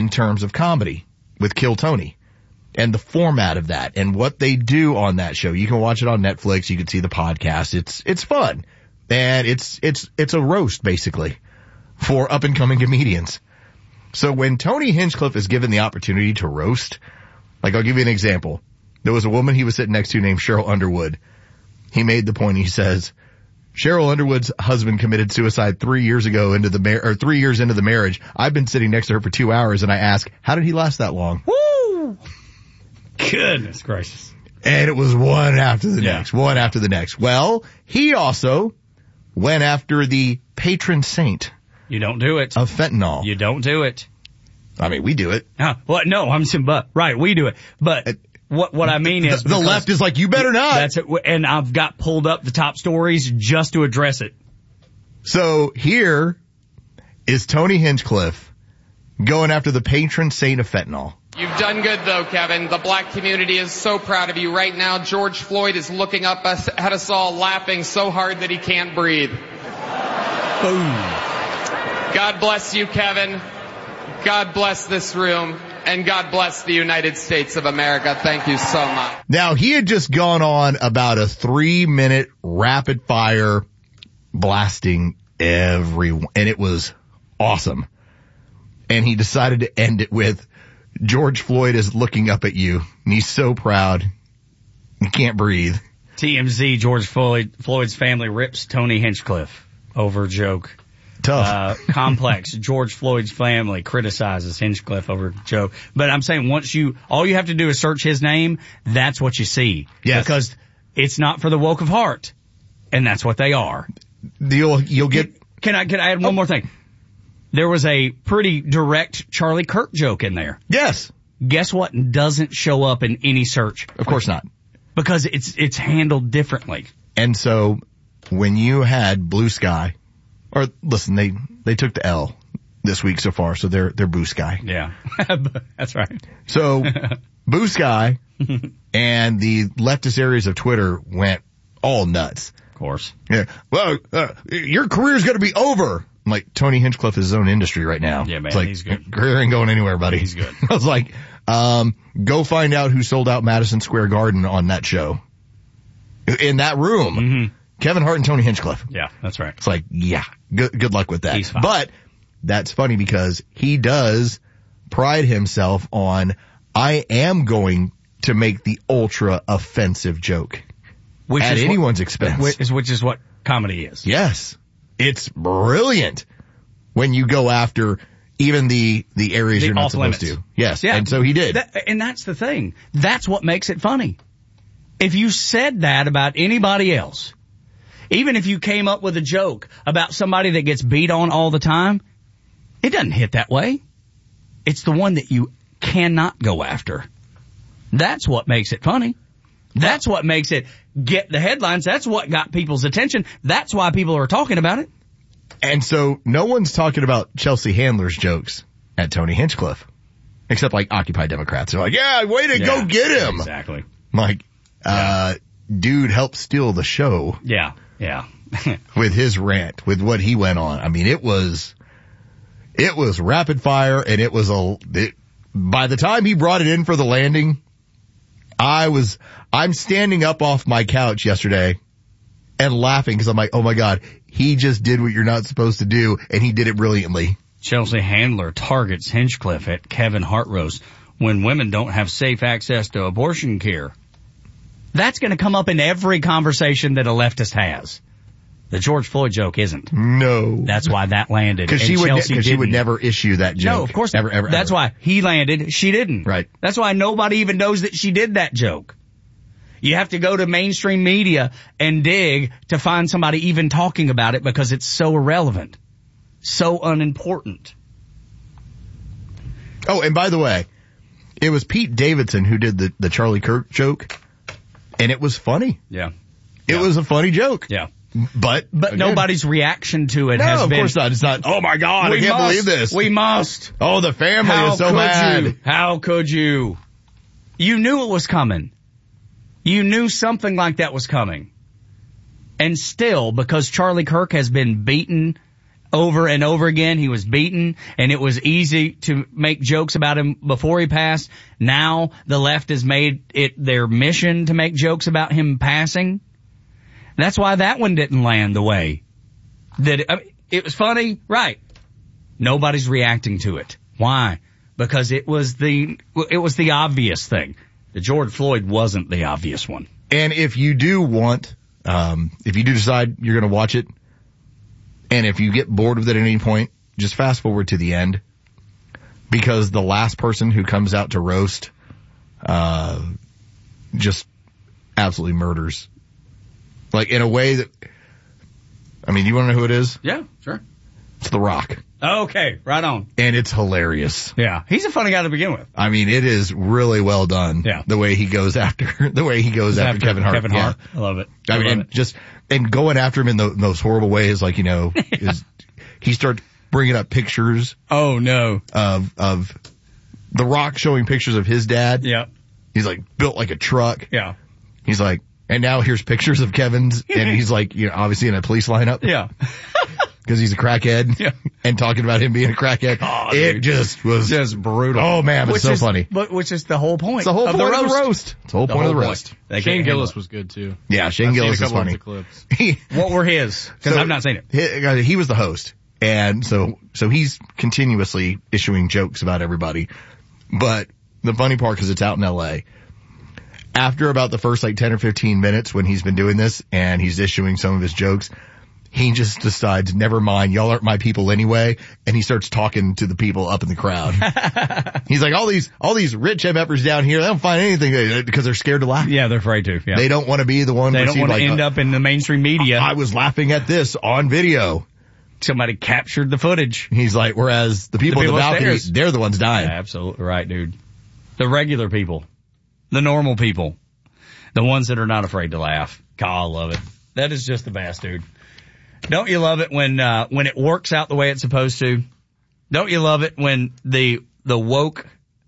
in terms of comedy with Kill Tony and the format of that and what they do on that show. You can watch it on Netflix. You can see the podcast. It's fun. And it's a roast basically for up and coming comedians. So when Tony Hinchcliffe is given the opportunity to roast, like I'll give you an example. There was a woman he was sitting next to named Cheryl Underwood. He made the point. He says, Cheryl Underwood's husband committed suicide 3 years ago 3 years into the marriage. I've been sitting next to her for 2 hours and I ask, how did he last that long? Woo! Goodness gracious. And it was one after the next. Well, he also went after the patron saint. You don't do it. Of fentanyl. You don't do it. I mean, we do it. Well, no, I'm saying, right, we do it. But what I mean is the left is like, you better not. That's it. And I've got pulled up the top stories just to address it. So here is Tony Hinchcliffe going after the patron saint of fentanyl. You've done good, though, Kevin. The black community is so proud of you. Right now, George Floyd is looking up at us all, laughing so hard that he can't breathe. Boom. God bless you, Kevin. God bless this room. And God bless the United States of America. Thank you so much. Now, he had just gone on about a 3-minute rapid fire blasting everyone, and it was awesome. And he decided to end it with, George Floyd is looking up at you, and he's so proud. He can't breathe. TMZ, George Floyd's family rips Tony Hinchcliffe over joke. Tough. Complex. George Floyd's family criticizes Hinchcliffe over joke. But I'm saying all you have to do is search his name, that's what you see. Yes. Because it's not for the woke of heart. And that's what they are. You'll get... Can I add one more thing? There was a pretty direct Charlie Kirk joke in there. Yes. Guess what doesn't show up in any search? Of course not. Because it's handled differently. And so when you had Blue Sky, or listen, they took the L this week so far, so they're Boo Sky. Yeah. That's right. So Boo Sky and the leftist areas of Twitter went all nuts. Of course. Yeah. Well, your career's going to be over. I'm like, Tony Hinchcliffe is his own industry right now. Yeah, man, it's like, he's good. Career ain't going anywhere, buddy. He's good. I was like, go find out who sold out Madison Square Garden on that show. In that room. Mm-hmm. Kevin Hart and Tony Hinchcliffe. Yeah, that's right. It's like, yeah, good luck with that. He's fine. But that's funny because he does pride himself on, I am going to make the ultra offensive joke at anyone's expense. Which is what comedy is. Yes. It's brilliant when you go after even the areas you're not supposed to. Yes. Yeah. And so he did. And that's the thing. That's what makes it funny. If you said that about anybody else, even if you came up with a joke about somebody that gets beat on all the time, it doesn't hit that way. It's the one that you cannot go after. That's what makes it funny. That's what makes it get the headlines. That's what got people's attention. That's why people are talking about it. And so no one's talking about Chelsea Handler's jokes at Tony Hinchcliffe, except like Occupy Democrats. They're like, yeah, way to go get him. Exactly. Like, dude helped steal the show. Yeah. Yeah. With his rant, with what he went on. I mean, it was rapid fire, and by the time he brought it in for the landing, I'm standing up off my couch yesterday and laughing because I'm like, oh my God, he just did what you're not supposed to do, and he did it brilliantly. Chelsea Handler targets Hinchcliffe at Kevin Hart roast when women don't have safe access to abortion care. That's going to come up in every conversation that a leftist has. The George Floyd joke isn't. No. That's why that landed. Because she would never issue that joke. No, of course not. Ever. That's why he landed. She didn't. Right. That's why nobody even knows that she did that joke. You have to go to mainstream media and dig to find somebody even talking about it because it's so irrelevant. So unimportant. Oh, and by the way, it was Pete Davidson who did the Charlie Kirk joke, and it was funny. Yeah. It was a funny joke. Yeah. But again, nobody's reaction to it has been. No, of course not. It's not, oh my God, I can't believe this. We must. Oh, the family is so mad. How could you? You knew it was coming. You knew something like that was coming. And still, because Charlie Kirk has been beaten over and over again. He was beaten, and it was easy to make jokes about him before he passed. Now the left has made it their mission to make jokes about him passing. That's why that one didn't land the way that it was funny, right? Nobody's reacting to it. Why? Because it was the obvious thing. The George Floyd wasn't the obvious one. And if you do decide you're going to watch it, and if you get bored with it at any point, just fast forward to the end, because the last person who comes out to roast, just absolutely murders. Like, in a way that, I mean, you want to know who it is? Yeah, sure. It's The Rock. Okay, right on. And it's hilarious. Yeah, he's a funny guy to begin with. I mean, it is really well done. Yeah. The way he goes after Kevin Hart. Kevin Hart. I love it. And going after him in the most horrible ways, like, he starts bringing up pictures. Oh no. Of The Rock showing pictures of his dad. Yeah. He's like built like a truck. Yeah. He's like, and now here's pictures of Kevin's, and he's like, obviously in a police lineup. Yeah. Because he's a crackhead. Yeah. And talking about him being a crackhead. Oh, it dude. just was just brutal. Oh man, it's so funny. Which is the whole point. It's the whole point of the roast. It's the whole point of the roast. Shane Gillis was good too. Yeah, Shane Gillis is funny. What were his? Because I've not seen it. He was the host. And so he's continuously issuing jokes about everybody. But the funny part, because it's out in LA, after about the first 10 or 15 minutes when he's been doing this and he's issuing some of his jokes, he just decides, never mind, y'all aren't my people anyway, and he starts talking to the people up in the crowd. He's like, all these rich MFers down here, they don't find anything because they're scared to laugh. Yeah, they're afraid to. Yeah. They don't want to be the one. They don't want to end up in the mainstream media. I was laughing at this on video. Somebody captured the footage. He's like, whereas the people in the balcony, they're the ones dying. Yeah, absolutely right, dude. The regular people. The normal people. The ones that are not afraid to laugh. God, I love it. That is just the best, dude. Don't you love it when it works out the way it's supposed to? Don't you love it when the woke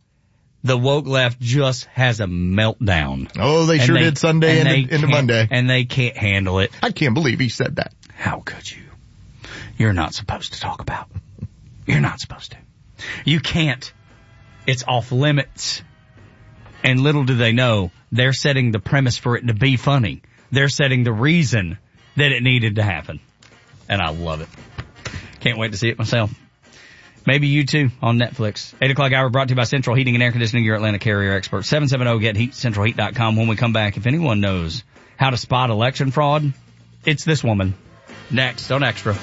left just has a meltdown? Oh, they sure did Sunday into Monday. And they can't handle it. I can't believe he said that. How could you? You're not supposed to talk about. You're not supposed to. You can't. It's off limits. And little do they know, they're setting the premise for it to be funny. They're setting the reason that it needed to happen. And I love it. Can't wait to see it myself. Maybe you too on Netflix. 8 o'clock hour brought to you by Central Heating and Air Conditioning, your Atlanta carrier expert. 770-GET-HEAT, centralheat.com. When we come back, if anyone knows how to spot election fraud, it's this woman. Next on Extra.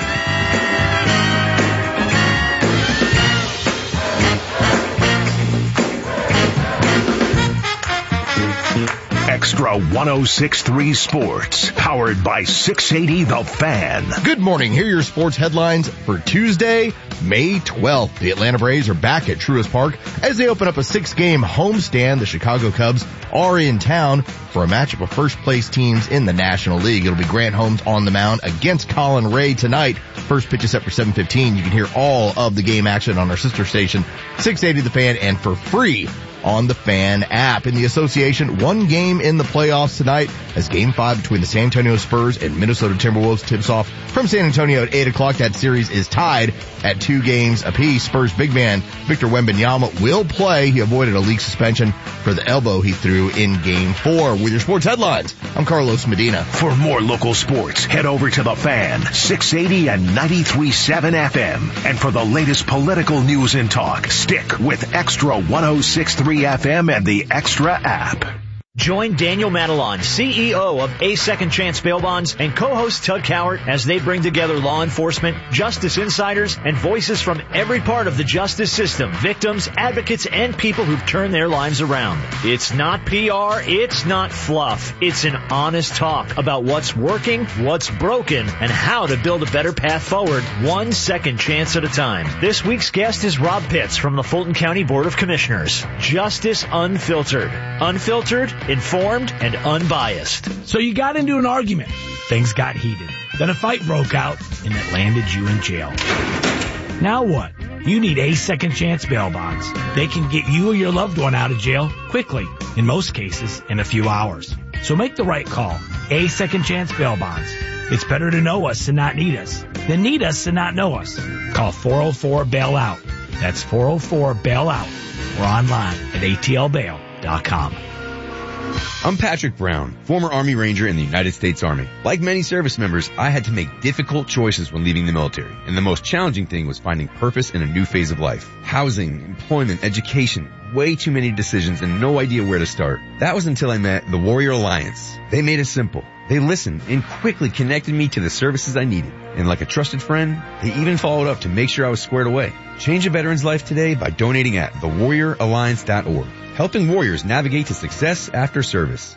Extra 106.3 Sports, powered by 680 The Fan. Good morning. Here are your sports headlines for Tuesday, May 12th. The Atlanta Braves are back at Truist Park as they open up a 6-game homestand. The Chicago Cubs are in town for a matchup of first-place teams in the National League. It'll be Grant Holmes on the mound against Colin Ray tonight. First pitch is set for 7:15. You can hear all of the game action on our sister station, 680 The Fan, and for free on the Fan app. In the association, one game in the playoffs tonight as Game 5 between the San Antonio Spurs and Minnesota Timberwolves tips off from San Antonio at 8 o'clock. That series is tied at 2 games apiece. Spurs big man Victor Wembanyama will play. He avoided a league suspension for the elbow he threw in Game 4. With your sports headlines, I'm Carlos Medina. For more local sports, head over to The Fan, 680 and 93.7 FM. And for the latest political news and talk, stick with Extra 106.3 FM and the Extra app. Join Daniel Matalon, CEO of A Second Chance Bail Bonds, and co-host Tug Cowart as they bring together law enforcement, justice insiders, and voices from every part of the justice system, victims, advocates, and people who've turned their lives around. It's not PR, it's not fluff. It's an honest talk about what's working, what's broken, and how to build a better path forward, one second chance at a time. This week's guest is Rob Pitts from the Fulton County Board of Commissioners. Justice Unfiltered. Unfiltered, informed, and unbiased. So you got into an argument. Things got heated. Then a fight broke out, and it landed you in jail. Now what? You need A Second Chance Bail Bonds. They can get you or your loved one out of jail quickly, in most cases, in a few hours. So make the right call. A Second Chance Bail Bonds. It's better to know us and not need us than need us and not know us. Call 404-BAIL-OUT. That's 404-BAIL-OUT. Or online at atlbail.com. I'm Patrick Brown, former Army Ranger in the United States Army. Like many service members, I had to make difficult choices when leaving the military, and the most challenging thing was finding purpose in a new phase of life. Housing, employment, education, way too many decisions and no idea where to start. That was until I met the Warrior Alliance. They made it simple. They listened and quickly connected me to the services I needed. And like a trusted friend, they even followed up to make sure I was squared away. Change a veteran's life today by donating at thewarrioralliance.org. Helping warriors navigate to success after service.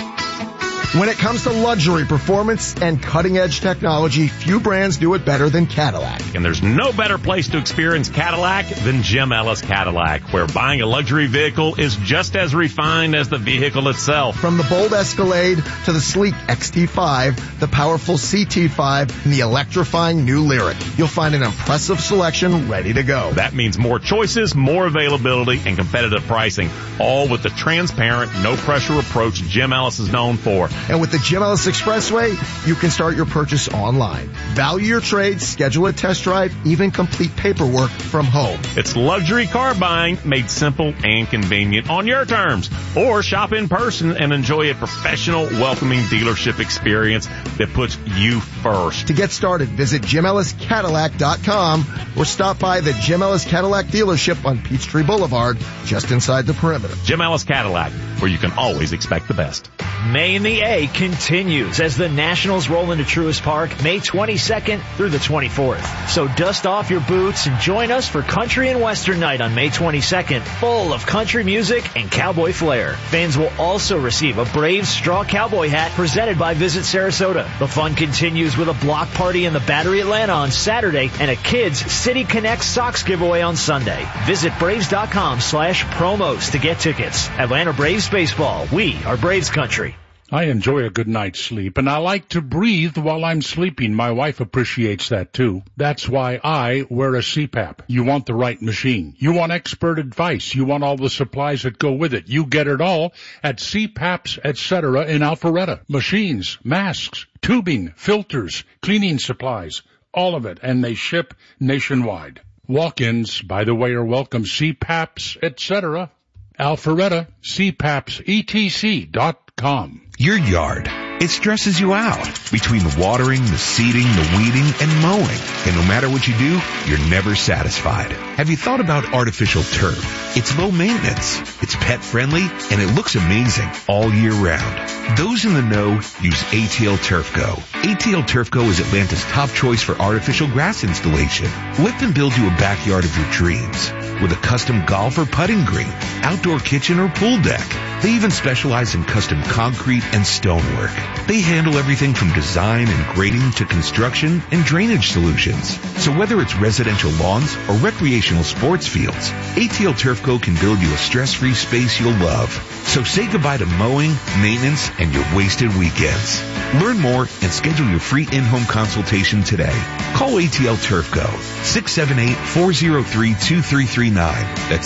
When it comes to luxury, performance, and cutting-edge technology, few brands do it better than Cadillac. And there's no better place to experience Cadillac than Jim Ellis Cadillac, where buying a luxury vehicle is just as refined as the vehicle itself. From the bold Escalade to the sleek XT5, the powerful CT5, and the electrifying new Lyriq, you'll find an impressive selection ready to go. That means more choices, more availability, and competitive pricing, all with the transparent, no-pressure approach Jim Ellis is known for. And with the Jim Ellis Expressway, you can start your purchase online. Value your trade, schedule a test drive, even complete paperwork from home. It's luxury car buying made simple and convenient on your terms. Or shop in person and enjoy a professional, welcoming dealership experience that puts you first. To get started, visit JimEllisCadillac.com or stop by the Jim Ellis Cadillac dealership on Peachtree Boulevard, just inside the perimeter. Jim Ellis Cadillac, where you can always expect the best. May in the A continues as the Nationals roll into Truist Park May 22nd through the 24th. So dust off your boots and join us for Country and Western Night on May 22nd, full of country music and cowboy flair. Fans will also receive a Braves straw cowboy hat presented by Visit Sarasota. The fun continues with a block party in the Battery Atlanta on Saturday and a Kids City Connect socks giveaway on Sunday. Visit Braves.com/promos to get tickets. Atlanta Braves baseball. We are Braves country. I enjoy a good night's sleep, and I like to breathe while I'm sleeping. My wife appreciates that, too. That's why I wear a CPAP. You want the right machine. You want expert advice. You want all the supplies that go with it. You get it all at CPAPs, etc. in Alpharetta. Machines, masks, tubing, filters, cleaning supplies, all of it, and they ship nationwide. Walk-ins, by the way, are welcome. CPAPs, etc. Alpharetta, CPAPsETC.com. Your yard, it stresses you out between the watering, the seeding, the weeding, and mowing. And no matter what you do, you're never satisfied. Have you thought about artificial turf? It's low maintenance, it's pet friendly, and it looks amazing all year round. Those in the know use ATL Turf Go. ATL Turf Go is Atlanta's top choice for artificial grass installation. Let them build you a backyard of your dreams with a custom golf or putting green, outdoor kitchen or pool deck. They even specialize in custom concrete and stonework. They handle everything from design and grading to construction and drainage solutions. So whether it's residential lawns or recreational sports fields, ATL Turf Go can build you a stress-free space you'll love. So say goodbye to mowing, maintenance, and your wasted weekends. Learn more and schedule your free in-home consultation today. Call ATL Turf Go, 678-403-2339. That's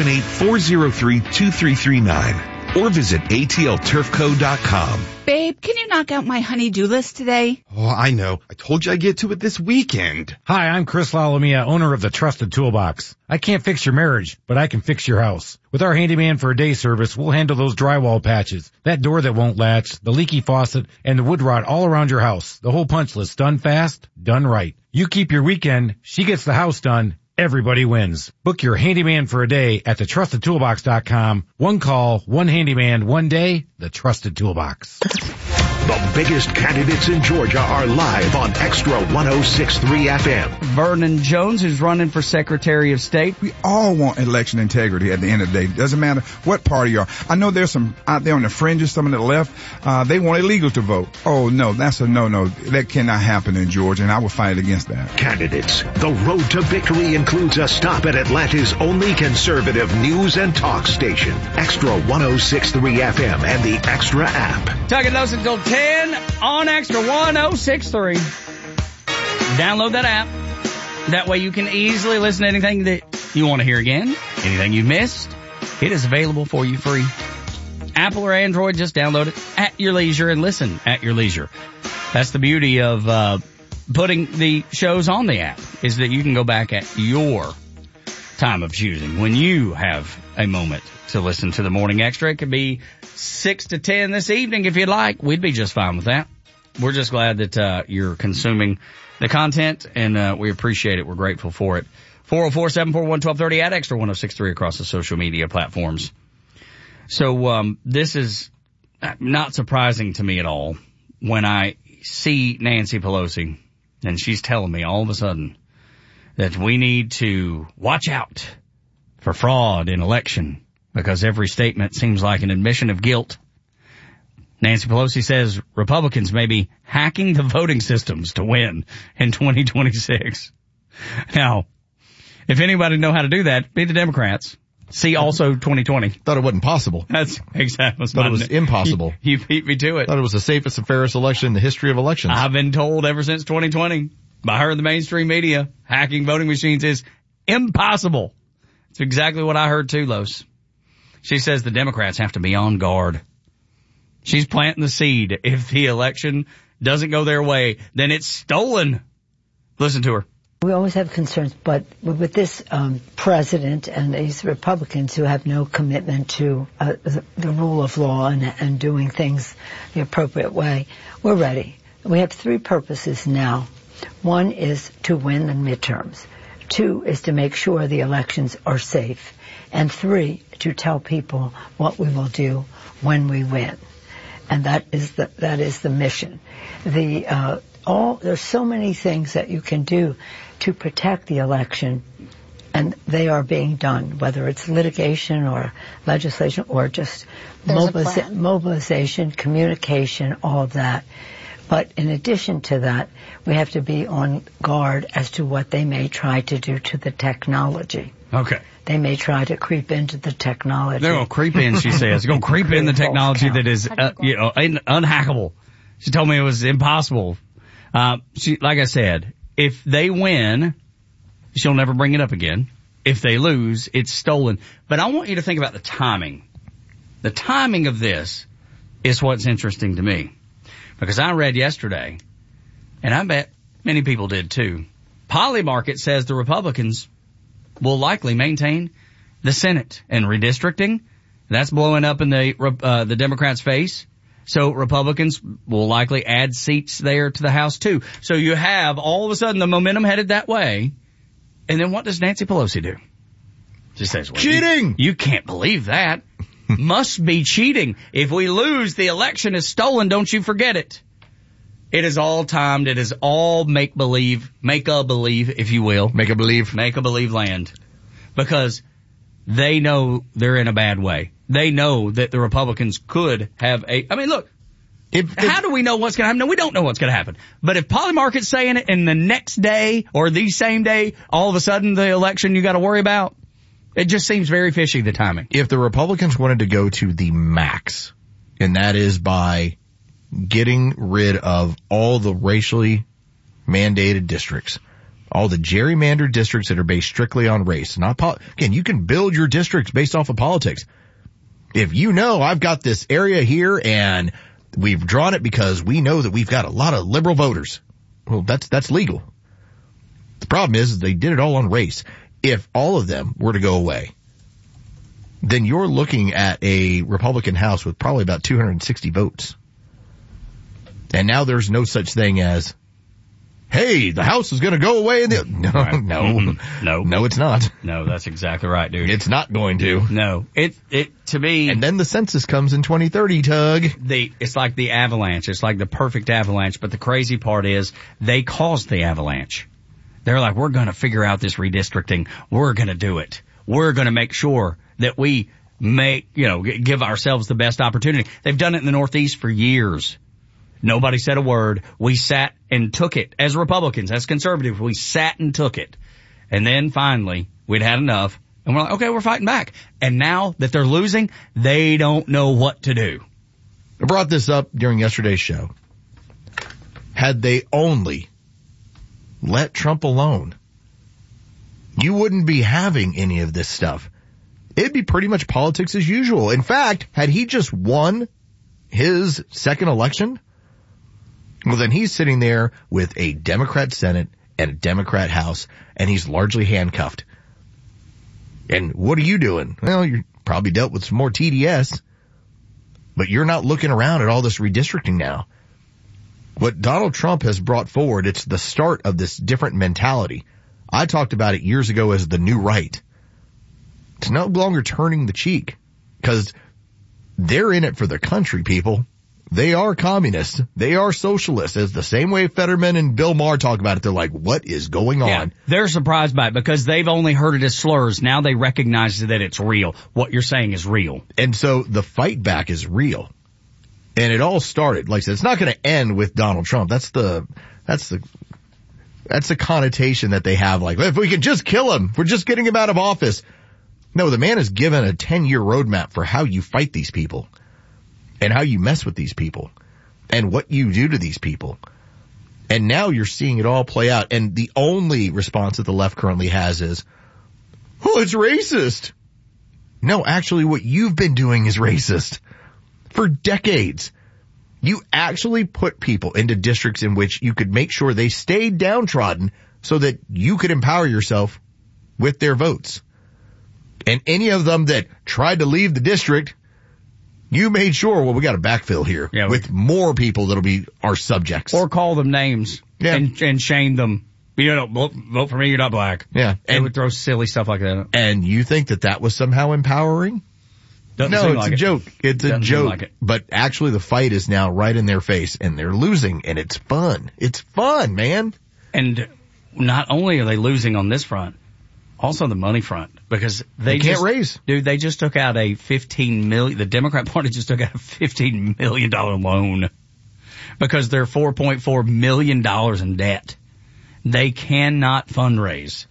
678-403-2339. Or visit atlturfco.com. Babe, can you knock out my honey-do list today? Oh, I know. I told you I'd get to it this weekend. Hi, I'm Chris Lalomia, owner of the Trusted Toolbox. I can't fix your marriage, but I can fix your house. With our handyman for a day service, we'll handle those drywall patches, that door that won't latch, the leaky faucet, and the wood rot all around your house. The whole punch list, done fast, done right. You keep your weekend, she gets the house done. Everybody wins. Book your handyman for a day at thetrustedtoolbox.com. One call, one handyman, one day, the Trusted Toolbox. The biggest candidates in Georgia are live on Extra 106.3 FM. Vernon Jones is running for Secretary of State. We all want election integrity at the end of the day. Doesn't matter what party you are. I know there's some out there on the fringes, some on the left, they want illegal to vote. Oh, no, that's a no-no. That cannot happen in Georgia, and I will fight against that. Candidates, the road to victory includes a stop at Atlanta's only conservative news and talk station, Extra 106.3 FM and the Extra app. Tugging those until 10 on Extra 106.3. Download that app. That way you can easily listen to anything that you want to hear again, anything you missed. It is available for you free. Apple or Android, just download it at your leisure and listen at your leisure. That's the beauty of putting the shows on the app, is that you can go back at your time of choosing when you have a moment to listen to the Morning Extra. It could be 6 to 10 this evening if you'd like. We'd be just fine with that. We're just glad that you're consuming the content, and we appreciate it. We're grateful for it. 404-741-1230 at Extra 106.3 across the social media platforms. So this is not surprising to me at all when I see Nancy Pelosi and she's telling me all of a sudden that we need to watch out for fraud in election because every statement seems like an admission of guilt. Nancy Pelosi says Republicans may be hacking the voting systems to win in 2026. Now, if anybody know how to do that, be the Democrats. See also 2020. Thought it wasn't possible. That's exactly. Thought it was impossible. You beat me to it. Thought it was the safest and fairest election in the history of elections. I've been told ever since 2020 by her in the mainstream media, hacking voting machines is impossible. It's exactly what I heard too, Los. She says the Democrats have to be on guard. She's planting the seed. If the election doesn't go their way, then it's stolen. Listen to her. We always have concerns, but with this president and these Republicans who have no commitment to the rule of law and doing things the appropriate way, we're ready. We have three purposes now. One is to win the midterms. Two is to make sure the elections are safe. And three, to tell people what we will do when we win. And that is the mission. There's so many things that you can do to protect the election, and they are being done, whether it's litigation or legislation or just mobilization, communication, all of that. But in addition to that, we have to be on guard as to what they may try to do to the technology. Okay. They may try to creep into the technology. They're going to creep in, she says. Going to creep in the technology that is, unhackable. She told me it was impossible. Like I said, if they win, she'll never bring it up again. If they lose, it's stolen. But I want you to think about the timing. The timing of this is what's interesting to me. Because I read yesterday, and I bet many people did too, Polymarket says the Republicans will likely maintain the Senate, and redistricting, that's blowing up in the Democrats' face. So Republicans will likely add seats there to the House too. So you have all of a sudden the momentum headed that way. And then what does Nancy Pelosi do? She says, well, cheating! You can't believe that. Must be cheating. If we lose, the election is stolen. Don't you forget it. It is all timed. It is all make-believe, make-a-believe, if you will. Make-a-believe. Make-a-believe land. Because they know they're in a bad way. They know that the Republicans could have look, how do we know what's going to happen? No, we don't know what's going to happen. But if Polymarket's saying it and the next day or the same day, all of a sudden the election you got to worry about, it just seems very fishy, the timing. If the Republicans wanted to go to the max, and that is by getting rid of all the racially mandated districts, all the gerrymandered districts that are based strictly on race, again, you can build your districts based off of politics. If you know I've got this area here and we've drawn it because we know that we've got a lot of liberal voters, well, that's legal. The problem is they did it all on race. If all of them were to go away, then you're looking at a Republican House with probably about 260 votes. And now there's no such thing as, hey, the House is going to go away. No, it's not. No, that's exactly right, dude. It's not going to. No, to me. And then the census comes in 2030, Tug. It's like the avalanche. It's like the perfect avalanche. But the crazy part is they caused the avalanche. They're like, we're going to figure out this redistricting. We're going to do it. We're going to make sure that we give ourselves the best opportunity. They've done it in the Northeast for years. Nobody said a word. We sat and took it. As Republicans, as conservatives, we sat and took it. And then finally, we'd had enough. And we're like, okay, we're fighting back. And now that they're losing, they don't know what to do. I brought this up during yesterday's show. Had they only let Trump alone, you wouldn't be having any of this stuff. It'd be pretty much politics as usual. In fact, had he just won his second election, Well, then he's sitting there with a Democrat Senate and a Democrat House, and he's largely handcuffed. And what are you doing? Well, you probably dealt with some more TDS, but you're not looking around at all this redistricting now. What Donald Trump has brought forward, it's the start of this different mentality. I talked about it years ago as the new right. It's no longer turning the cheek, because they're in it for the country, people. They are communists. They are socialists. It's the same way Fetterman and Bill Maher talk about it. They're like, what is going on? Yeah, they're surprised by it because they've only heard it as slurs. Now they recognize that it's real. What you're saying is real. And so the fight back is real. And it all started, like I said, it's not going to end with Donald Trump. That's the connotation that they have. Like, if we can just kill him, we're just getting him out of office. No, the man is given a 10-year roadmap for how you fight these people. And how you mess with these people and what you do to these people. And now you're seeing it all play out. And the only response that the left currently has is, oh, it's racist. No, actually what you've been doing is racist for decades. You actually put people into districts in which you could make sure they stayed downtrodden so that you could empower yourself with their votes. And any of them that tried to leave the district, you made sure, well, we got to backfill here with more people that'll be our subjects. Or call them names and shame them. You know, vote for me, you're not black. Yeah. They would throw silly stuff like that. And you think that was somehow empowering? No, it's a joke. It's a joke. Like it. But actually the fight is now right in their face and they're losing and it's fun. It's fun, man. And not only are they losing on this front, also the money front, because they can't raise. Dude, they just took out the Democrat Party just took out a $15 million loan because they're $4.4 million in debt. They cannot fundraise.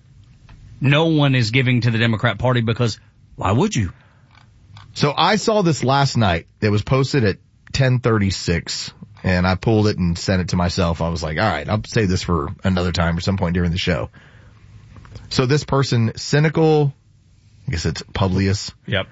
No one is giving to the Democrat Party because why would you? So I saw this last night. It was posted at 10:36 and I pulled it and sent it to myself. I was like, all right, I'll save this for another time or some point during the show. So this person, cynical, I guess it's Publius. Yep.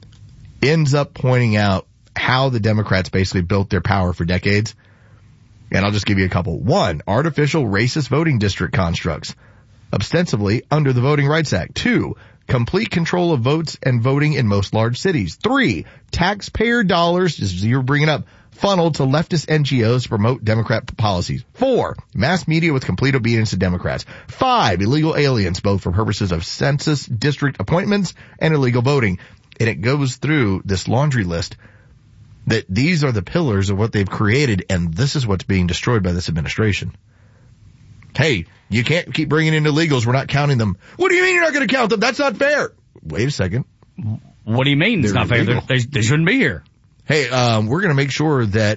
Ends up pointing out how the Democrats basically built their power for decades. And I'll just give you a couple. 1, artificial racist voting district constructs, ostensibly under the Voting Rights Act. 2, complete control of votes and voting in most large cities. 3, taxpayer dollars, as you were bringing up, funneled to leftist NGOs to promote Democrat policies. 4, mass media with complete obedience to Democrats. 5, illegal aliens, both for purposes of census district appointments and illegal voting. And it goes through this laundry list that these are the pillars of what they've created, and this is what's being destroyed by this administration. Hey, you can't keep bringing in illegals. We're not counting them. What do you mean you're not going to count them? That's not fair. Wait a second. What do you mean it's not fair? They shouldn't be here. Hey, we're going to make sure that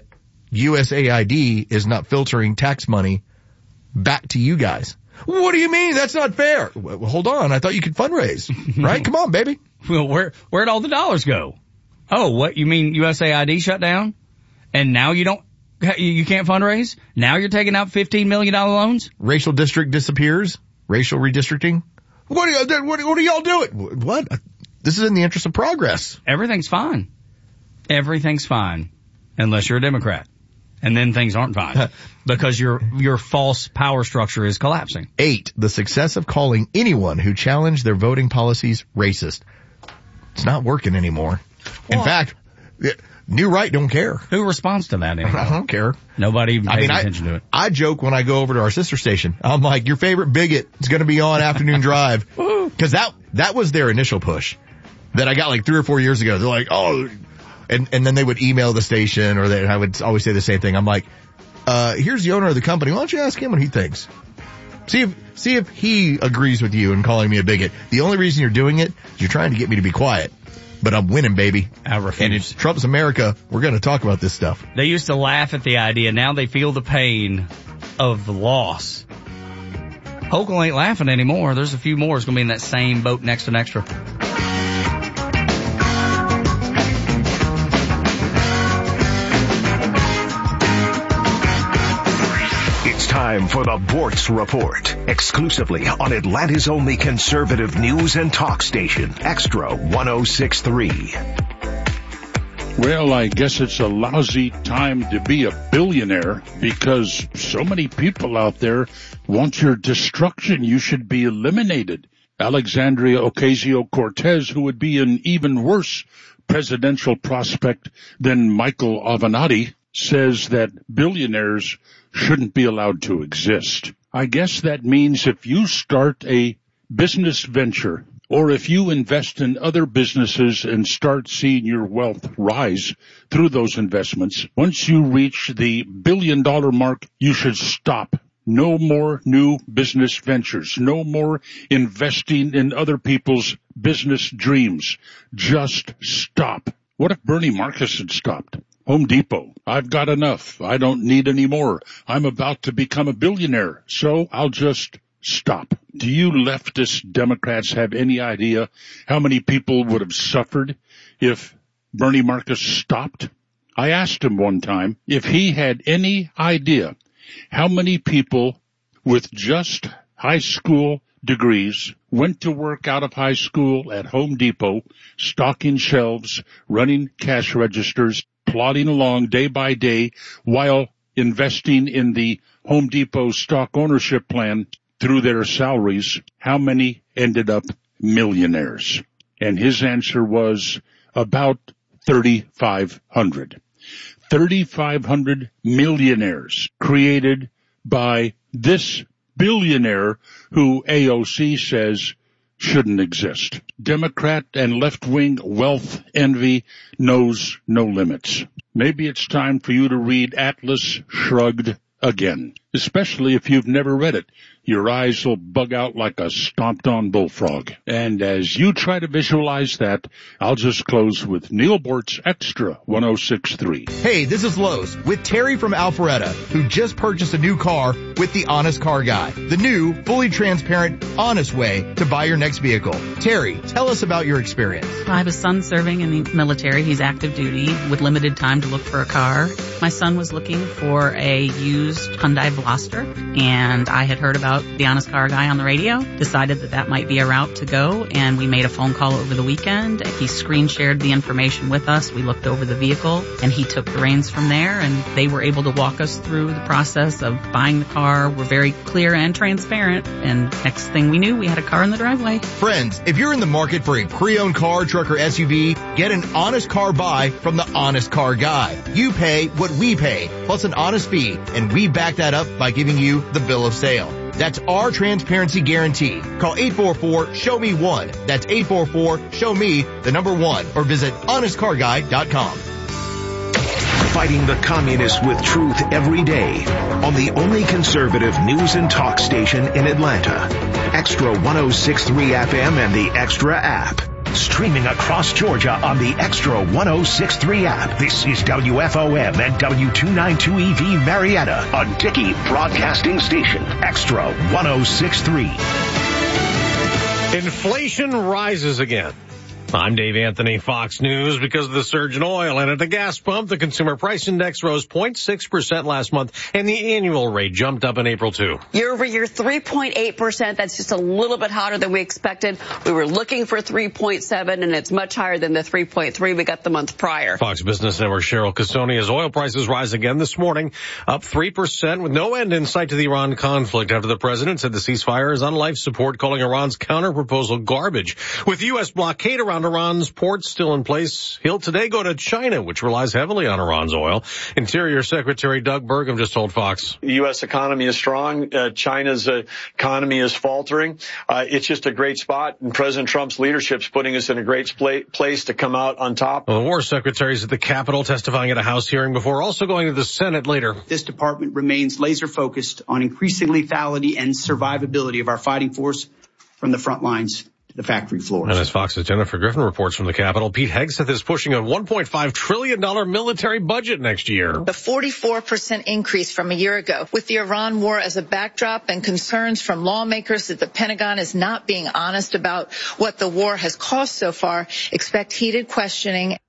USAID is not filtering tax money back to you guys. What do you mean? That's not fair. Well, hold on. I thought you could fundraise, right? Come on, baby. Well, where'd all the dollars go? Oh, what? You mean USAID shut down? And now you can't fundraise? Now you're taking out $15 million loans? Racial district disappears? Racial redistricting? What are y'all doing? What? This is in the interest of progress. Everything's fine. Everything's fine. Unless you're a Democrat. And then things aren't fine. Because your false power structure is collapsing. 8, the success of calling anyone who challenged their voting policies racist. It's not working anymore. In fact, New Right don't care. Who responds to that anymore? I don't care. Nobody even pays attention to it. I joke when I go over to our sister station. I'm like, your favorite bigot is going to be on Afternoon Drive. Because that was their initial push that I got like 3 or 4 years ago. They're like, oh, and then they would email the station, or I would always say the same thing. I'm like, here's the owner of the company. Why don't you ask him what he thinks? See if he agrees with you in calling me a bigot. The only reason you're doing it is you're trying to get me to be quiet. But I'm winning, baby. I refuse. And it's Trump's America. We're going to talk about this stuff. They used to laugh at the idea. Now they feel the pain of the loss. Hochul ain't laughing anymore. There's a few more. It's going to be in that same boat next to Extra. Time for the Bortz Report, exclusively on Atlanta's only conservative news and talk station, Extra 106.3. Well, I guess it's a lousy time to be a billionaire because so many people out there want your destruction. You should be eliminated. Alexandria Ocasio-Cortez, who would be an even worse presidential prospect than Michael Avenatti, says that billionaires shouldn't be allowed to exist. I guess that means if you start a business venture or if you invest in other businesses and start seeing your wealth rise through those investments, once you reach the $1 billion mark, you should stop. No more new business ventures. No more investing in other people's business dreams. Just stop. What if Bernie Marcus had stopped? Home Depot. I've got enough. I don't need any more. I'm about to become a billionaire, so I'll just stop. Do you leftist Democrats have any idea how many people would have suffered if Bernie Marcus stopped? I asked him one time if he had any idea how many people with just high school degrees went to work out of high school at Home Depot, stocking shelves, running cash registers, plodding along day by day while investing in the Home Depot stock ownership plan through their salaries. How many ended up millionaires? And his answer was about 3,500. 3,500 millionaires created by this billionaire who AOC says shouldn't exist. Democrat and left-wing wealth envy knows no limits. Maybe it's time for you to read Atlas Shrugged again, especially if you've never read it. Your eyes will bug out like a stomped-on bullfrog. And as you try to visualize that, I'll just close with Neil Bort's Extra 106.3. Hey, this is Lowe's with Terry from Alpharetta, who just purchased a new car with the Honest Car Guy, the new, fully transparent, honest way to buy your next vehicle. Terry, tell us about your experience. I have a son serving in the military. He's active duty with limited time to look for a car. My son was looking for a used Hyundai Veloster, and I had heard about the Honest Car Guy on the radio, decided that might be a route to go, and we made a phone call over the weekend. He screen shared the information with us. We looked over the vehicle, and he took the reins from there, and they were able to walk us through the process of buying the car. We're very clear and transparent, and next thing we knew, we had a car in the driveway. Friends, if you're in the market for a pre-owned car, truck, or SUV, get an honest car buy from the Honest Car Guy. You pay what we pay, plus an honest fee, and we back that up by giving you the bill of sale. That's our transparency guarantee. Call 844-SHOW-ME-1. That's 844-SHOW-ME1, or visit honestcarguy.com. Fighting the communists with truth every day on the only conservative news and talk station in Atlanta. Extra 106.3 FM and the Extra app. Streaming across Georgia on the Extra 106.3 app. This is WFOM and W292EV Marietta, a Dickey Broadcasting Station. Extra 106.3. Inflation rises again. I'm Dave Anthony, Fox News. Because of the surge in oil and at the gas pump, the consumer price index rose 0.6% last month, and the annual rate jumped up in April, too. Year over year, 3.8%. That's just a little bit hotter than we expected. We were looking for 3.7, and it's much higher than the 3.3 we got the month prior. Fox Business Network Cheryl Casoni, as oil prices rise again this morning, up 3% with no end in sight to the Iran conflict after the president said the ceasefire is on life support, calling Iran's counterproposal garbage. With U.S. blockade around Iran's ports still in place, he'll today go to China, which relies heavily on Iran's oil. Interior Secretary Doug Burgum just told Fox. The U.S. economy is strong. China's economy is faltering. It's just a great spot, and President Trump's leadership is putting us in a great place to come out on top. Well, the War Secretary's at the Capitol testifying at a House hearing before also going to the Senate later. This department remains laser focused on increasing lethality and survivability of our fighting force from the front lines the factory floors. And as Fox's Jennifer Griffin reports from the Capitol, Pete Hegseth is pushing a $1.5 trillion military budget next year. A 44% increase from a year ago. With the Iran war as a backdrop and concerns from lawmakers that the Pentagon is not being honest about what the war has cost so far, expect heated questioning.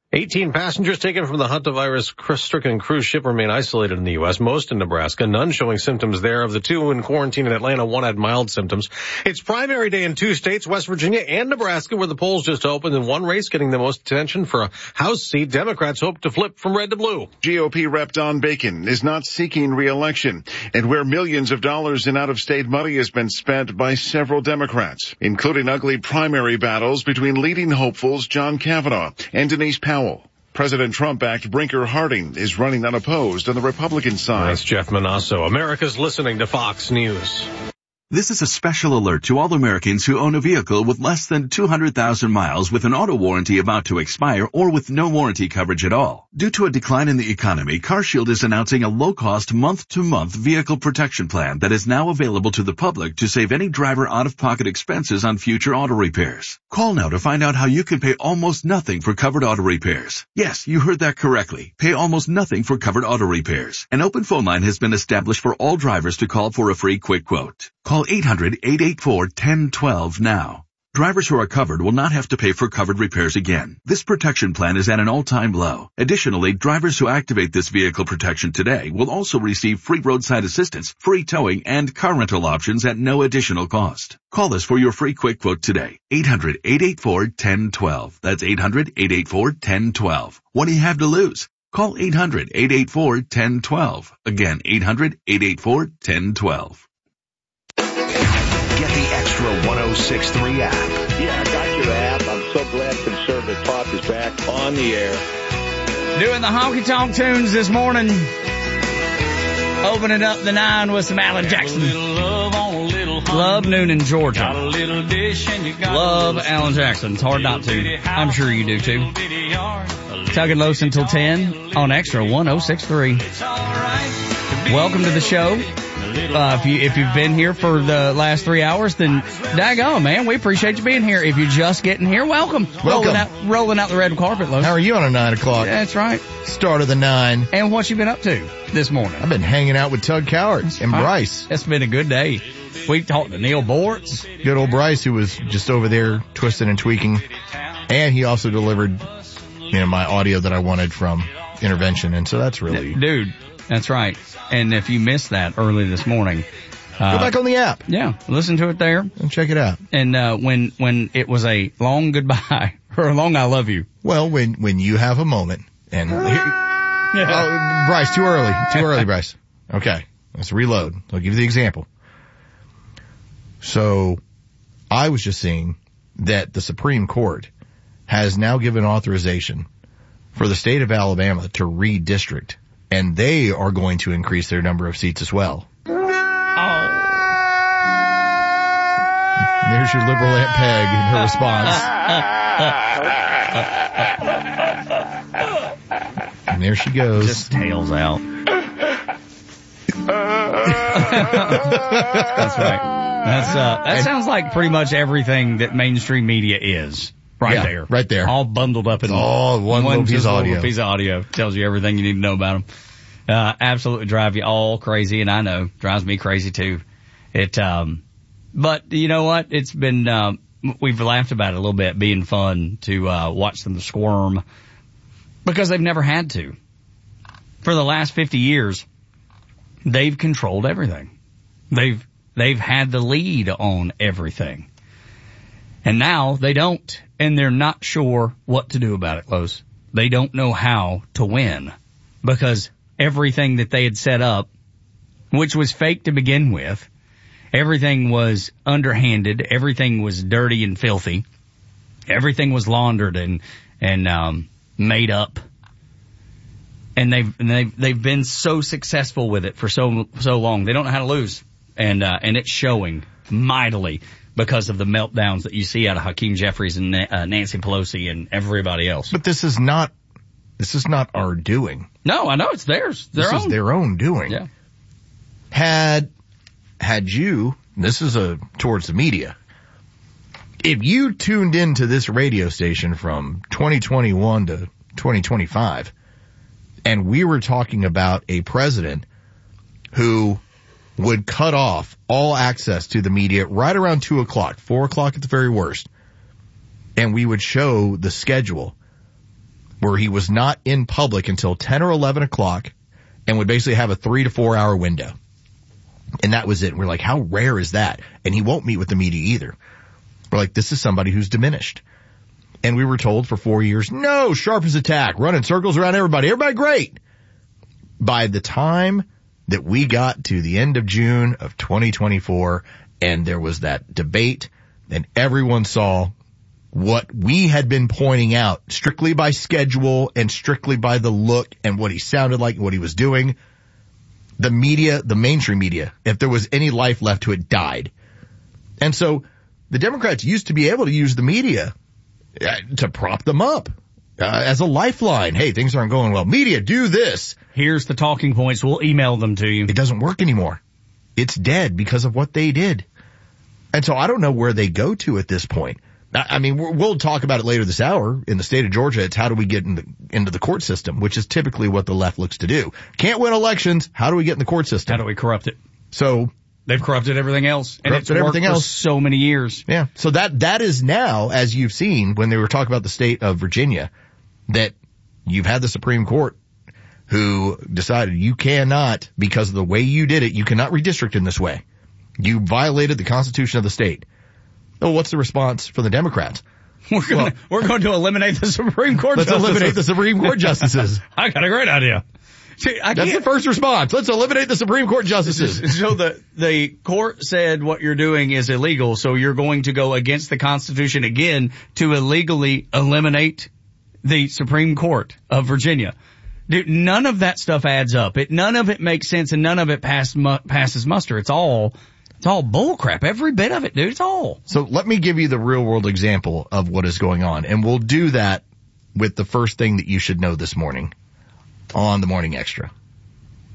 18 passengers taken from the hantavirus-stricken cruise ship remain isolated in the U.S., most in Nebraska, none showing symptoms there. Of the 2 in quarantine in Atlanta, 1 had mild symptoms. It's primary day in 2 states, West Virginia and Nebraska, where the polls just opened, and one race getting the most attention for a House seat. Democrats hope to flip from red to blue. GOP Rep Don Bacon is not seeking re-election, and where millions of dollars in out-of-state money has been spent by several Democrats, including ugly primary battles between leading hopefuls John Kavanaugh and Denise Powell. President Trump-backed Brinker Harding is running unopposed on the Republican side. That's Jeff Manasso. America's listening to Fox News. This is a special alert to all Americans who own a vehicle with less than 200,000 miles with an auto warranty about to expire or with no warranty coverage at all. Due to a decline in the economy, CarShield is announcing a low-cost month-to-month vehicle protection plan that is now available to the public to save any driver out-of-pocket expenses on future auto repairs. Call now to find out how you can pay almost nothing for covered auto repairs. Yes, you heard that correctly. Pay almost nothing for covered auto repairs. An open phone line has been established for all drivers to call for a free quick quote. Call 800-884-1012 now. Drivers who are covered will not have to pay for covered repairs again. This protection plan is at an all-time low. Additionally, drivers who activate this vehicle protection today will also receive free roadside assistance, free towing, and car rental options at no additional cost. Call us for your free quick quote today. 800-884-1012. That's 800-884-1012. What do you have to lose? Call 800-884-1012. Again, 800-884-1012. Get the Extra 106.3 app. Yeah, I got your app. I'm so glad Conservative Talk is back on the air. Doing the honky-tonk tunes this morning. Opening up the 9 with some Alan Jackson. Love Noonan, Georgia. Love Alan Jackson. It's hard not to. I'm sure you do too. Tug and Los until 10 on Extra 106.3. Welcome to the show. If you've been here for the last 3 hours, then daggone, man, we appreciate you being here. If you're just getting here, welcome. Rolling out the red carpet, Los. How are you on a 9 o'clock? That's right. Start of the 9. And what you been up to this morning? I've been hanging out with Tug Cowart and Bryce. It's been a good day. We talked to Neil Bortz. Good old Bryce, who was just over there twisting and tweaking. And he also delivered, my audio that I wanted from Intervention. And so that's really... Dude, that's right. And if you missed that early this morning, go back on the app. Yeah, listen to it there and check it out. And when it was a long goodbye or a long I love you. Well, when you have a moment and Bryce, too early, Bryce. Okay, let's reload. I'll give you the example. So, I was just seeing that the Supreme Court has now given authorization for the state of Alabama to redistrict. And they are going to increase their number of seats as well. Oh. There's your liberal Aunt Peg in her response. And there she goes. Just tails out. That's right. That sounds like pretty much everything that mainstream media is. Right there. All bundled up in one little piece of audio. Piece of audio tells you everything you need to know about them. Absolutely drive you all crazy, and I know drives me crazy too. But you know what? It's been we've laughed about it a little bit, being fun to watch them squirm because they've never had to. For the last 50 years, they've controlled everything. They've had the lead on everything, and now they don't. And they're not sure what to do about it, Los. They don't know how to win because everything that they had set up, which was fake to begin with, everything was underhanded, everything was dirty and filthy, everything was laundered and made up. And they've been so successful with it for so long. They don't know how to lose, and it's showing mightily. Because of the meltdowns that you see out of Hakeem Jeffries and Nancy Pelosi and everybody else. But this is not our doing. No, I know it's theirs. This is their own doing. Yeah. Had you, this is towards the media. If you tuned into this radio station from 2021 to 2025, and we were talking about a president who would cut off all access to the media right around 2 o'clock, 4 o'clock at the very worst. And we would show the schedule where he was not in public until 10 or 11 o'clock and would basically have a 3 to 4 hour window. And that was it. We're like, how rare is that? And he won't meet with the media either. We're like, this is somebody who's diminished. And we were told for 4 years, no, sharp as a tack, running circles around everybody. Everybody great. By the time that we got to the end of June of 2024 and there was that debate and everyone saw what we had been pointing out strictly by schedule and strictly by the look and what he sounded like and what he was doing, the media, the mainstream media, if there was any life left to it, died. And so the Democrats used to be able to use the media to prop them up as a lifeline. Hey, things aren't going well. Media, do this. Here's the talking points. We'll email them to you. It doesn't work anymore. It's dead because of what they did. And so I don't know where they go to at this point. I mean, we'll talk about it later this hour. In the state of Georgia, it's how do we get into the court system, which is typically what the left looks to do. Can't win elections. How do we get in the court system? How do we corrupt it? So they've corrupted everything else. And it's worked for so many years. Yeah. So that is now, as you've seen when they were talking about the state of Virginia, that you've had the Supreme Court who decided you cannot, because of the way you did it, you cannot redistrict in this way. You violated the Constitution of the state. Oh, what's the response from the Democrats? We're going to eliminate the Supreme Court justices. Let's eliminate the Supreme Court justices. I got a great idea. See, that's the first response. Let's eliminate the Supreme Court justices. So the court said what you're doing is illegal, so you're going to go against the Constitution again to illegally eliminate the Supreme Court of Virginia. Dude, none of that stuff adds up. None of it makes sense, and none of it passes muster. It's all bullcrap. Every bit of it, dude. It's all. So let me give you the real world example of what is going on. And we'll do that with the first thing that you should know this morning on the Morning Extra.